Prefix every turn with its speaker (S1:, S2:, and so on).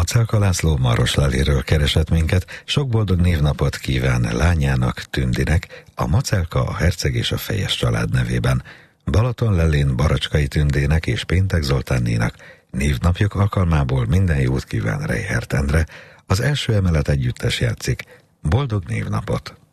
S1: Macelka László Marosláléről keresett minket, sok boldog névnapot kíván lányának, Tündinek, a Macelka, a Herceg és a Fejes család nevében. Balatonlellén Baracskai Tündének és Péntek Zoltánnénak névnapjuk alkalmából minden jót kíván Reichert Endre, az első emelet együttes játszik. Boldog névnapot!